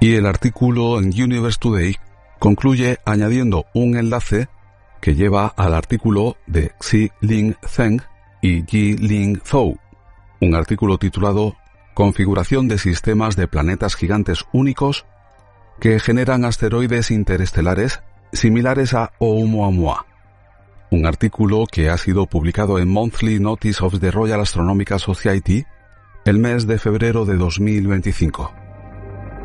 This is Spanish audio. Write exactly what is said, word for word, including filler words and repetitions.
Y el artículo en Universe Today concluye añadiendo un enlace que lleva al artículo de Xi-Ling Zheng y Yi-Ling Zhou, un artículo titulado Configuración de sistemas de planetas gigantes únicos que generan asteroides interestelares similares a Oumuamua, un artículo que ha sido publicado en Monthly Notice of the Royal Astronomical Society el mes de febrero de dos mil veinticinco.